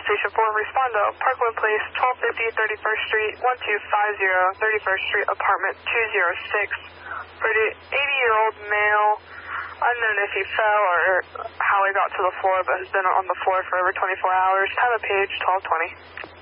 Station 4, respond to Parkland Place, 1250 31st Street, 1250 31st Street, apartment 206. For the 80-year-old male, unknown if he fell or how he got to the floor, but has been on the floor for over 24 hours. Time of page 1220.